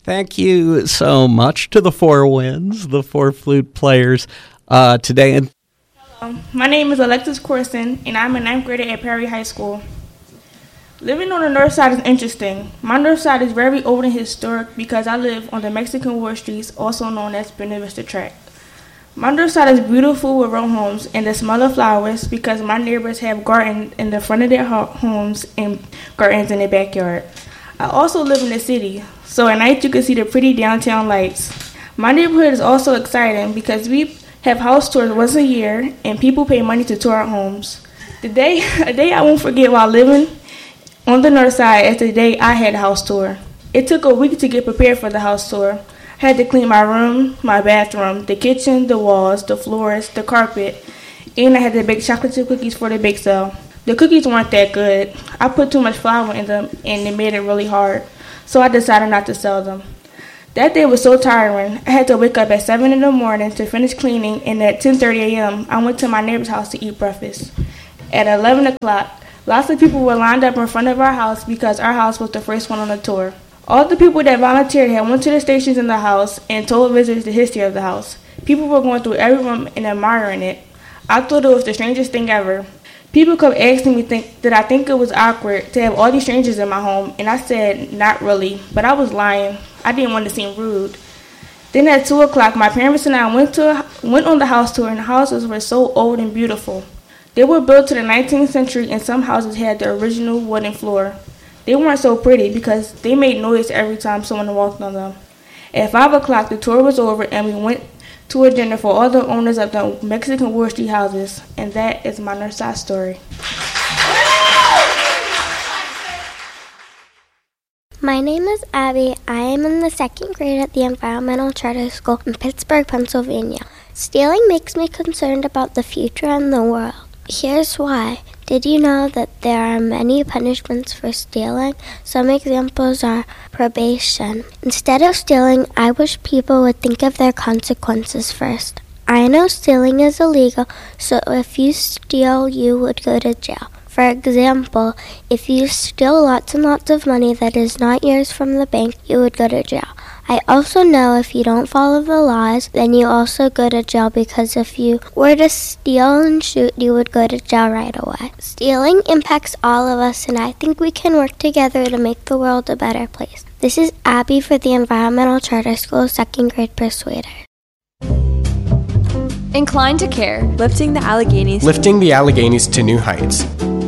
Thank you so much to the Four Winds, the four flute players today. Hello, my name is Alexis Corson, and I'm a 9th grader at Perry High School. Living on the north side is interesting. My north side is very old and historic because I live on the Mexican War streets, also known as Buena Vista Tract. My north side is beautiful with row homes and the smell of flowers because my neighbors have gardens in the front of their homes and gardens in their backyard. I also live in the city, so at night you can see the pretty downtown lights. My neighborhood is also exciting because we have house tours once a year and people pay money to tour our homes. A day I won't forget while living on the north side is the day I had a house tour. It took a week to get prepared for the house tour. I had to clean my room, my bathroom, the kitchen, the walls, the floors, the carpet, and I had to bake chocolate chip cookies for the bake sale. The cookies weren't that good. I put too much flour in them and it made it really hard, so I decided not to sell them. That day was so tiring. I had to wake up at 7 in the morning to finish cleaning, and at 10:30 a.m. I went to my neighbor's house to eat breakfast. At 11 o'clock, lots of people were lined up in front of our house because our house was the first one on the tour. All the people that volunteered had went to the stations in the house and told visitors the history of the house. People were going through every room and admiring it. I thought it was the strangest thing ever. People kept asking me did I think it was awkward to have all these strangers in my home, and I said not really, but I was lying. I didn't want to seem rude. Then at 2 o'clock, my parents and I went on the house tour, and the houses were so old and beautiful. They were built to the 19th century, and some houses had the original wooden floor. They weren't so pretty because they made noise every time someone walked on them. At 5 o'clock, the tour was over, and we went to a dinner for all the owners of the Mexican Wall Street houses, and that is my north side story. My name is Abby. I am in the 2nd grade at the Environmental Charter School in Pittsburgh, Pennsylvania. Stealing makes me concerned about the future and the world. Here's why. Did you know that there are many punishments for stealing? Some examples are probation. Instead of stealing, I wish people would think of their consequences first. I know stealing is illegal, so if you steal, you would go to jail. For example, if you steal lots and lots of money that is not yours from the bank, you would go to jail. I also know if you don't follow the laws, then you also go to jail because if you were to steal and shoot, you would go to jail right away. Stealing impacts all of us, and I think we can work together to make the world a better place. This is Abby for the Environmental Charter School 2nd grade Persuader. Inclined to care. Lifting the Alleghenies to new heights.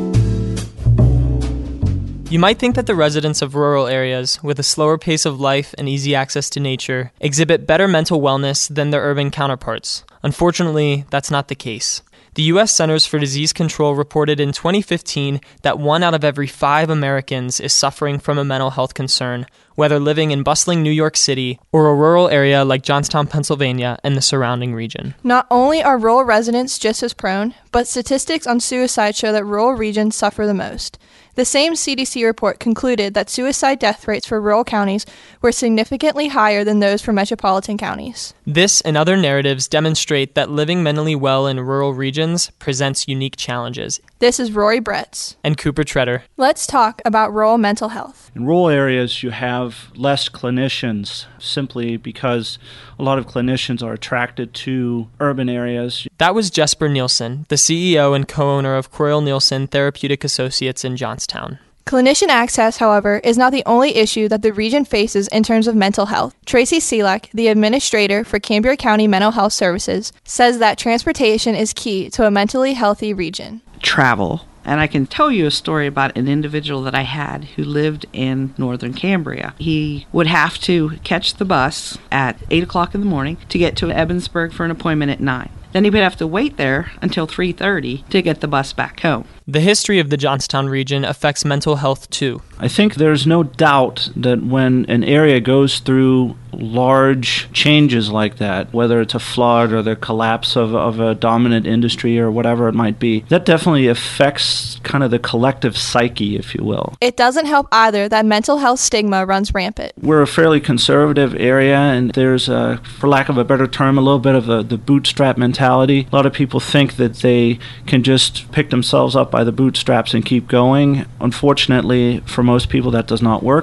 You might think that the residents of rural areas, with a slower pace of life and easy access to nature, exhibit better mental wellness than their urban counterparts. Unfortunately, that's not the case. The U.S. Centers for Disease Control reported in 2015 that 1 out of every 5 Americans is suffering from a mental health concern, whether living in bustling New York City or a rural area like Johnstown, Pennsylvania, and the surrounding region. Not only are rural residents just as prone, but statistics on suicide show that rural regions suffer the most. The same CDC report concluded that suicide death rates for rural counties were significantly higher than those for metropolitan counties. This and other narratives demonstrate that living mentally well in rural regions presents unique challenges. This is Rory Bretz and Cooper Treader. Let's talk about rural mental health. In rural areas, you have less clinicians simply because a lot of clinicians are attracted to urban areas. That was Jesper Nielsen, the CEO and co-owner of Croyle Nielsen Therapeutic Associates in Johnstown. Clinician access, however, is not the only issue that the region faces in terms of mental health. Tracy Selak, the administrator for Cambria County Mental Health Services, says that transportation is key to a mentally healthy region. Travel. And I can tell you a story about an individual that I had who lived in northern Cambria. He would have to catch the bus at 8 o'clock in the morning to get to Ebensburg for an appointment at 9. Then he would have to wait there until 3:30 to get the bus back home. The history of the Johnstown region affects mental health too. I think there's no doubt that when an area goes through large changes like that, whether it's a flood or the collapse of a dominant industry or whatever it might be, that definitely affects kind of the collective psyche, if you will. It doesn't help either that mental health stigma runs rampant. We're a fairly conservative area, and there's, for lack of a better term, a little bit of the bootstrap mentality. A lot of people think that they can just pick themselves up by the bootstraps and keep going. Unfortunately, for most people, that does not work.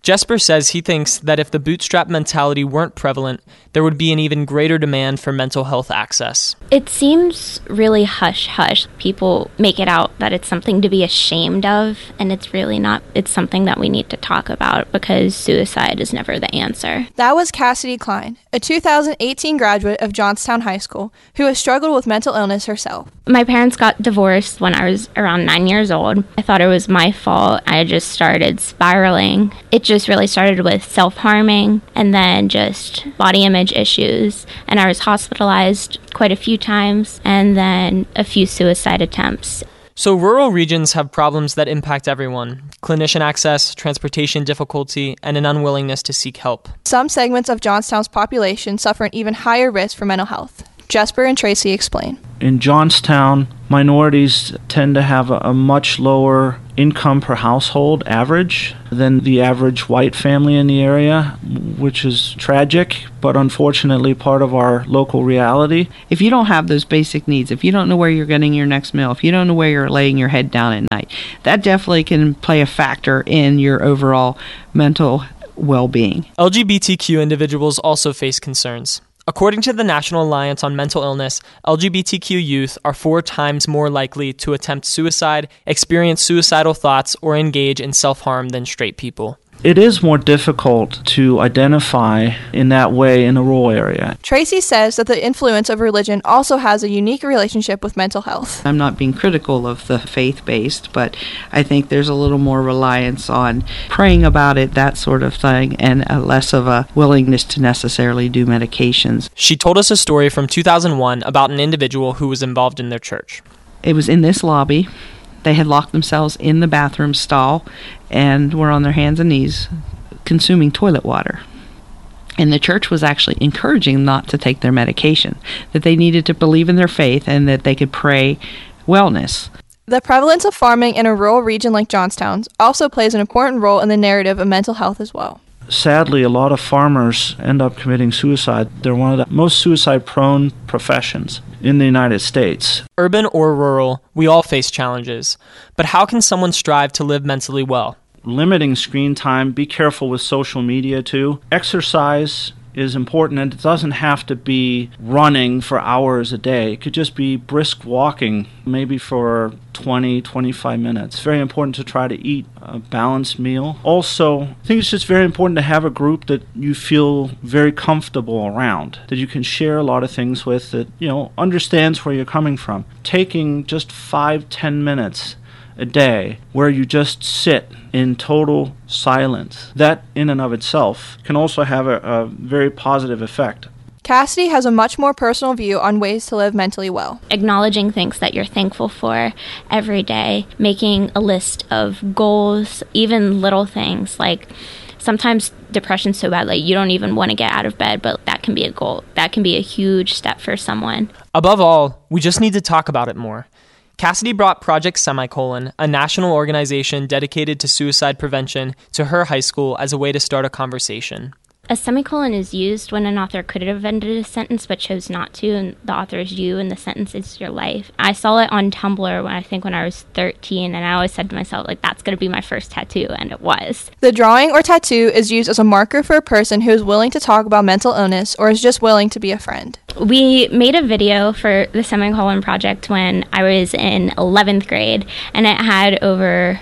Jesper says he thinks that if the bootstrap mentality weren't prevalent, there would be an even greater demand for mental health access. It seems really hush-hush. People make it out that it's something to be ashamed of, and it's really not. It's something that we need to talk about because suicide is never the answer. That was Cassidy Klein, a 2018 graduate of Johnstown High School, who has struggled with mental illness herself. My parents got divorced when I was around 9 years old. I thought it was my fault. I just started spiraling. It just really started with self-harming and then just body image issues. And I was hospitalized quite a few times and then a few suicide attempts. So rural regions have problems that impact everyone: clinician access, transportation difficulty, and an unwillingness to seek help. Some segments of Johnstown's population suffer an even higher risk for mental health. Jesper and Tracy explain. In Johnstown, minorities tend to have a much lower income per household average than the average white family in the area, which is tragic, but unfortunately part of our local reality. If you don't have those basic needs, if you don't know where you're getting your next meal, if you don't know where you're laying your head down at night, that definitely can play a factor in your overall mental well-being. LGBTQ individuals also face concerns. According to the National Alliance on Mental Illness, LGBTQ youth are 4 times more likely to attempt suicide, experience suicidal thoughts, or engage in self-harm than straight people. It is more difficult to identify in that way in a rural area. Tracy says that the influence of religion also has a unique relationship with mental health. I'm not being critical of the faith-based, but I think there's a little more reliance on praying about it, that sort of thing, and less of a willingness to necessarily do medications. She told us a story from 2001 about an individual who was involved in their church. It was in this lobby. They had locked themselves in the bathroom stall and were on their hands and knees consuming toilet water. And the church was actually encouraging them not to take their medication, that they needed to believe in their faith and that they could pray wellness. The prevalence of farming in a rural region like Johnstown's also plays an important role in the narrative of mental health as well. Sadly, a lot of farmers end up committing suicide. They're one of the most suicide-prone professions in the United States. Urban or rural, we all face challenges. But how can someone strive to live mentally well? Limiting screen time, be careful with social media too. Exercise is important, and it doesn't have to be running for hours a day. It could just be brisk walking, maybe for 20-25 minutes. It's very important to try to eat a balanced meal. Also, I think it's just very important to have a group that you feel very comfortable around, that you can share a lot of things with, that, understands where you're coming from. Taking just 5-10 minutes a day where you just sit in total silence, that in and of itself can also have a very positive effect. Cassidy has a much more personal view on ways to live mentally well. Acknowledging things that you're thankful for every day, making a list of goals, even little things like sometimes depression's so bad, like you don't even want to get out of bed, but that can be a goal. That can be a huge step for someone. Above all, we just need to talk about it more. Cassidy brought Project Semicolon, a national organization dedicated to suicide prevention, to her high school as a way to start a conversation. A semicolon is used when an author could have ended a sentence but chose not to, and the author is you and the sentence is your life. I saw it on Tumblr when I was 13, and I always said to myself, that's going to be my first tattoo, and it was. The drawing or tattoo is used as a marker for a person who is willing to talk about mental illness or is just willing to be a friend. We made a video for the Semicolon Project when I was in 11th grade, and it had over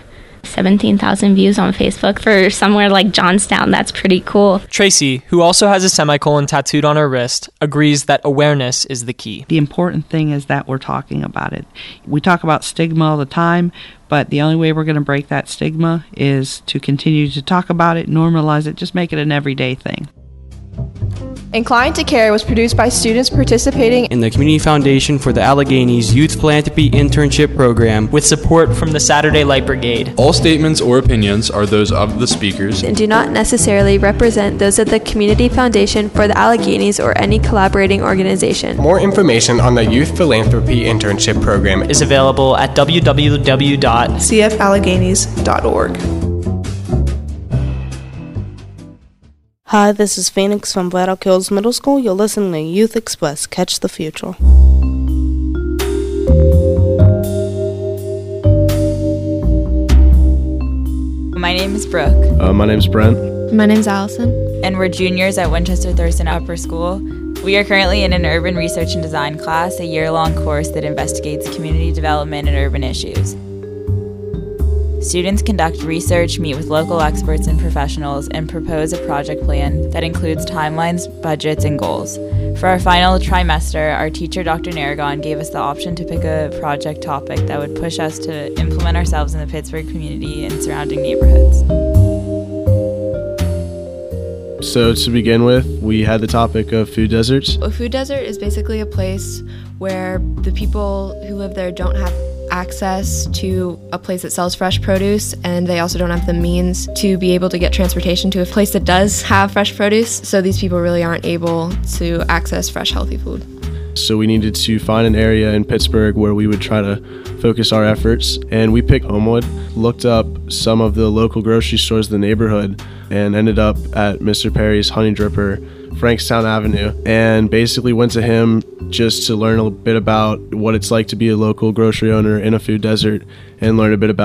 17,000 views on Facebook. For somewhere like Johnstown, that's pretty cool. Tracy, who also has a semicolon tattooed on her wrist, agrees that awareness is the key. The important thing is that we're talking about it. We talk about stigma all the time, but the only way we're going to break that stigma is to continue to talk about it, normalize it, just make it an everyday thing. Inclined to Care was produced by students participating in the Community Foundation for the Alleghenies Youth Philanthropy Internship Program with support from the Saturday Light Brigade. All statements or opinions are those of the speakers and do not necessarily represent those of the Community Foundation for the Alleghenies or any collaborating organization. More information on the Youth Philanthropy Internship Program is available at www.cfalleghenies.org. Hi, this is Phoenix from Black Elk Hills Middle School. You're listening to Youth Express. Catch the future. My name is Brooke. My name is Brent. My name's Allison. And we're juniors at Winchester Thurston Upper School. We are currently in an urban research and design class, a year-long course that investigates community development and urban issues. Students conduct research, meet with local experts and professionals, and propose a project plan that includes timelines, budgets, and goals. For our final trimester, our teacher, Dr. Naragon, gave us the option to pick a project topic that would push us to implement ourselves in the Pittsburgh community and surrounding neighborhoods. So to begin with, we had the topic of food deserts. A food desert is basically a place where the people who live there don't have access to a place that sells fresh produce, and they also don't have the means to be able to get transportation to a place that does have fresh produce. So these people really aren't able to access fresh, healthy food. So we needed to find an area in Pittsburgh where we would try to focus our efforts, and we picked Homewood, looked up some of the local grocery stores in the neighborhood, and ended up at Mr. Perry's Honey Dripper, Frankstown Avenue, and basically went to him just to learn a bit about what it's like to be a local grocery owner in a food desert and learn a bit about